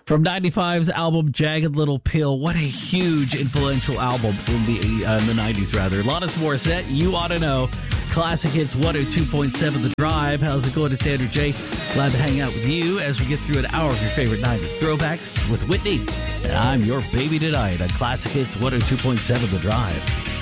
From 95's album Jagged Little Pill. What a huge influential album in the 90s, rather. Alanis Morissette, You Ought to Know. Classic Hits 102.7 The Drive. How's it going? It's Andrew J. Glad to hang out with you as we get through an hour of your favorite 90s throwbacks with Whitney. And I'm your baby tonight on Classic Hits 102.7 The Drive.